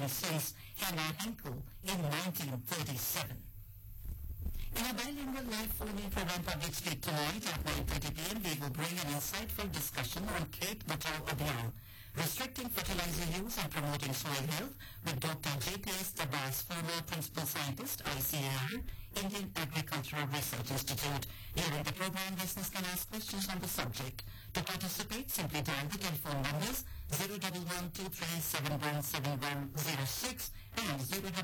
German since Henry Henkel in 1937. In a bilingual live phone-in program Public Speak tonight at 9:30 p.m., we will bring an insightful discussion on Khet Bachao Abhiyan, restricting fertilizer use and promoting soil health, with Dr. J.P.S. Tabas, former principal scientist, ICAR, Indian Agricultural Research Institute. During the program, listeners can ask questions on the subject. To participate, simply dial the telephone numbers 011-2371-7106 and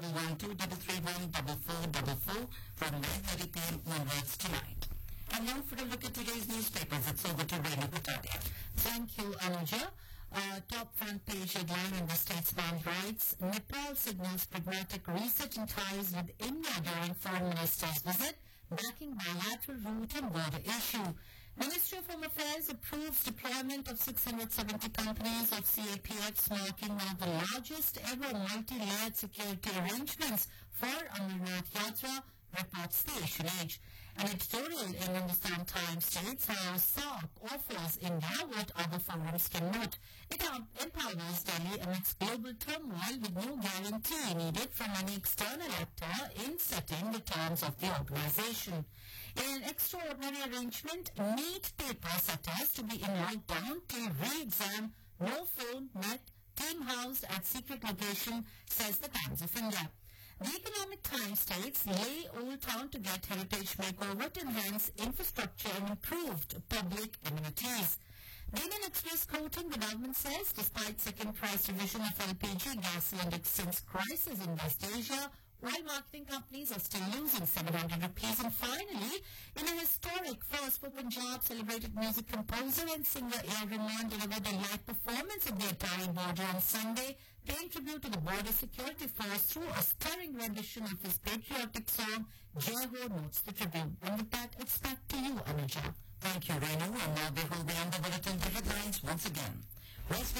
011-231-4444 from 9:30 p.m. onwards tonight. And now for a look at today's newspapers, it's over to Renu Bhattadia. Thank you, Anuja. Top front page headline in the Statesman writes, Nepal signals pragmatic research and ties with India during Foreign Minister's visit, backing bilateral route and border issue. Ministry of Home Affairs approves deployment of 670 companies of CAPX, marking one of the largest ever multi-layered security arrangements for Amarnath Yatra, reports the Asian Age. An editorial in Hindustan Times states how SAARC offers India what other forums cannot. It empowers Delhi amidst global turmoil with no guarantee needed from any external actor in setting the terms of the organization. In an extraordinary arrangement, NEET paper setters to be in lockdown till re-exam, no phone, net, team housed at secret location, says the Times of India. The Economic Times states, lay Old Town to get heritage makeover to enhance infrastructure and improved public amenities. The Indian Express quoting, the government says, despite second price revision of LPG gas cylinder since crisis in West Asia, while marketing companies are still losing 700 rupees. And finally, in a historic first for Punjab, celebrated music composer and singer A. Rahman delivered a live performance at the Atari border on Sunday, paying tribute to the border security force through a stirring rendition of his patriotic song, Jai Ho, notes the Tribune. And with that, it's back to you, Anuja. Thank you, Renu. And now before we end the bulletin, the headlines once again. West